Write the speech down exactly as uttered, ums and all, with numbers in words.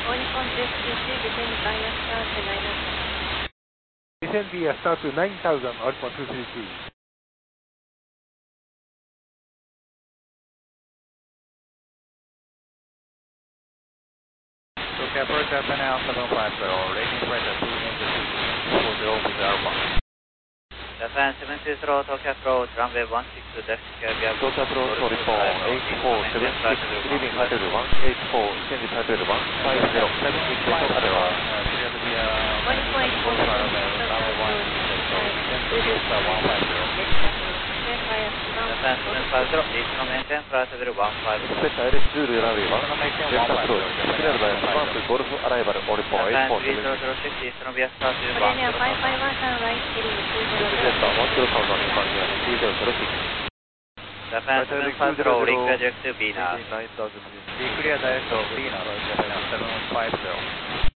Only contest Q C, descend via start to nine thousand. Descend via start to nine thousand, Alpha two three three. So Kepler Japan Air seven five zero, rating pressure two eight six four zero with Alpha. Japan seven two zero, Tokyo approach, runway one six, left carrier. Tokyo approach, report eight four seven six, leaving hotel one eight four, change hotel one five zero, seven six five zero. Cleared via One point four runway one six zero, descend one five zero. Japan seven five zero, reach from maintain flight level one five zero. Expect Irish Zulu runway one, left approach, cleared by advance Golf arrival, or report eight Japan four three seven zero zero six, east from via start to Korea one Air zero five five one, turn right, heading two zero zero. Delta one zero thousand, Japan three zero zero six. Japan seven five zero, reclear direct to B now. nine thousand. Declear direct to B now, Japan seven five zero.